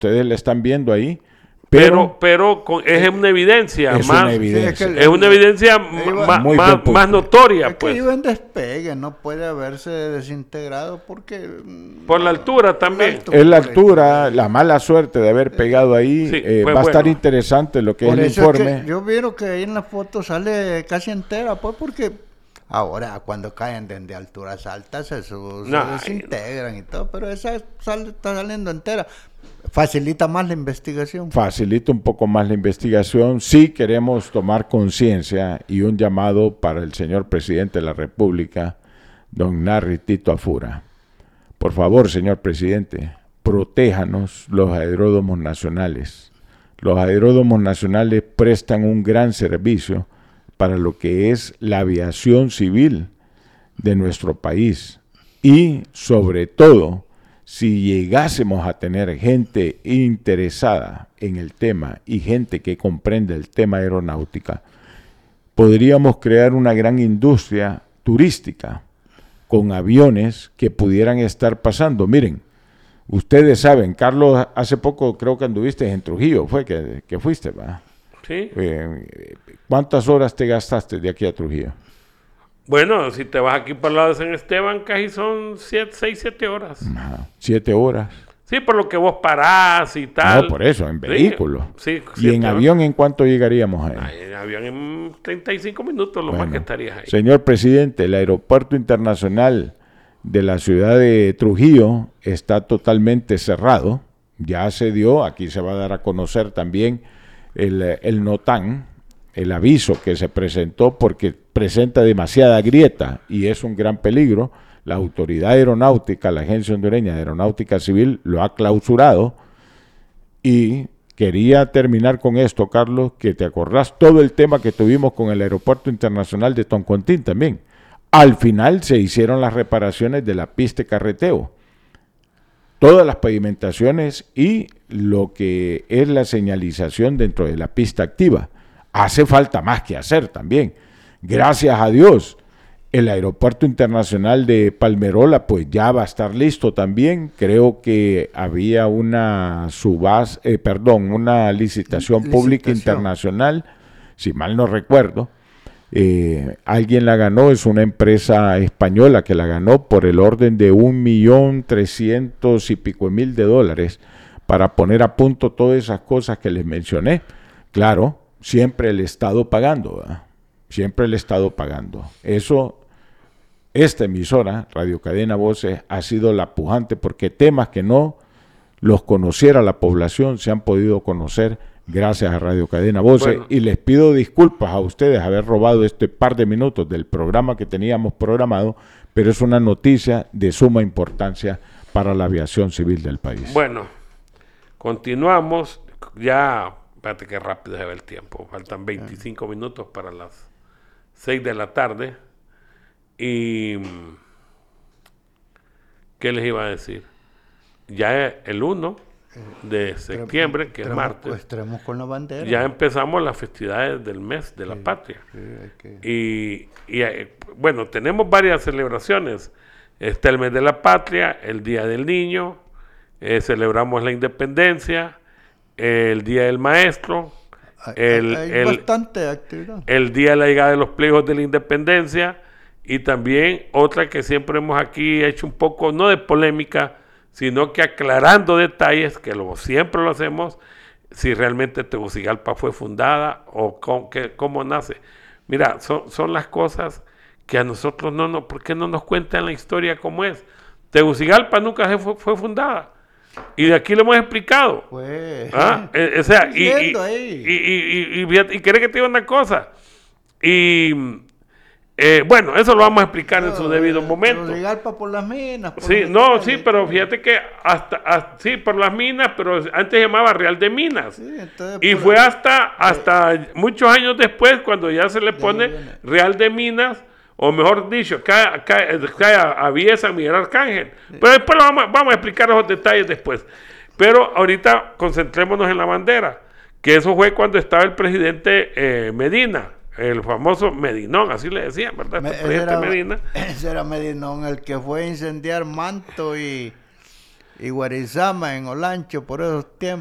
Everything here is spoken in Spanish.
Ustedes la están viendo ahí. Pero es una evidencia es más. una evidencia. Es una evidencia más notoria. Es que pues. iba en despegue, no puede haberse desintegrado porque... Por la altura también. Es la altura, la mala suerte de haber pegado ahí. Sí, va a estar interesante lo que es el informe. Es que yo vieron que ahí en la foto sale casi entera, pues porque ahora cuando caen de alturas altas se desintegran y todo, pero esa está saliendo entera. Facilita más la investigación. Facilita un poco más la investigación. Sí queremos tomar conciencia y un llamado para el señor presidente de la República, don Narri Tito Afura. Por favor, señor presidente, protéjanos los aeródromos nacionales. Los aeródromos nacionales prestan un gran servicio para lo que es la aviación civil de nuestro país. Y, sobre todo, si llegásemos a tener gente interesada en el tema y gente que comprende el tema aeronáutica, podríamos crear una gran industria turística con aviones que pudieran estar pasando. Miren, ustedes saben, Carlos, hace poco creo que anduviste en Trujillo, fue que fuiste, ¿va? Sí. ¿Cuántas horas te gastaste de aquí a Trujillo? Bueno, si te vas aquí para el lado de San Esteban, casi son 6, 7 horas. Ajá, 7 horas. Sí, por lo que vos parás y tal. No, por eso, en vehículo. Sí, ¿Y en avión en cuánto llegaríamos ahí? En avión en 35 minutos, lo más que estarías ahí. Señor presidente, el aeropuerto internacional de la ciudad de Trujillo está totalmente cerrado. Ya se dio, aquí se va a dar a conocer también el NOTAN, el aviso que se presentó porque presenta demasiada grieta y es un gran peligro. La autoridad aeronáutica, la Agencia Hondureña de Aeronáutica Civil, lo ha clausurado. Y quería terminar con esto, Carlos, que te acordás todo el tema que tuvimos con el Aeropuerto Internacional de Toncontín también. Al final se hicieron las reparaciones de la pista de carreteo, todas las pavimentaciones y lo que es la señalización dentro de la pista activa. Hace falta más que hacer también. Gracias a Dios, el Aeropuerto Internacional de Palmerola pues ya va a estar listo también. Creo que había una una licitación pública internacional, si mal no recuerdo. Alguien la ganó, es una empresa española que la ganó por el orden de $1.300.000 y pico de dólares para poner a punto todas esas cosas que les mencioné. Claro, siempre el Estado pagando, ¿verdad? Siempre el Estado pagando. Esta emisora, Radio Cadena Voces, ha sido la pujante porque temas que no los conociera la población se han podido conocer gracias a Radio Cadena Voces. Bueno, y les pido disculpas a ustedes haber robado este par de minutos del programa que teníamos programado, pero es una noticia de suma importancia para la aviación civil del país. Bueno, continuamos. Ya, espérate que rápido se ve el tiempo. Faltan 25 minutos para las 6 de la tarde. Y ¿qué les iba a decir? Ya el 1 de septiembre, que es martes, con la bandera. Ya empezamos las festividades del mes de la patria. Y bueno, tenemos varias celebraciones. Está el mes de la patria, el Día del Niño, celebramos la independencia, el Día del Maestro, hay bastante actividad. El Día de la llegada de los pliegos de la independencia, y también otra que siempre hemos aquí hecho un poco, no de polémica, sino que aclarando detalles, que siempre lo hacemos, si realmente Tegucigalpa fue fundada o cómo nace. Mira, son las cosas que a nosotros ¿por qué no nos cuentan la historia como es? Tegucigalpa nunca fue fundada. Y de aquí lo hemos explicado. Pues, o sea, y querés que te diga una cosa. Bueno, eso lo vamos a explicar en su debido momento. Tegucigalpa por las minas. Pero fíjate que sí, por las minas, pero antes se llamaba Real de Minas. Sí, y fue hasta muchos años después cuando ya se le pone Real de Minas, o mejor dicho, había San Miguel Arcángel. Sí. Pero después vamos a explicar esos detalles después. Pero ahorita concentrémonos en la bandera, que eso fue cuando estaba el presidente Medina. El famoso Medinón, así le decían, ¿verdad? Medina. Ese era Medinón, el que fue a incendiar Manto y y Guarizama en Olancho por esos tiempos.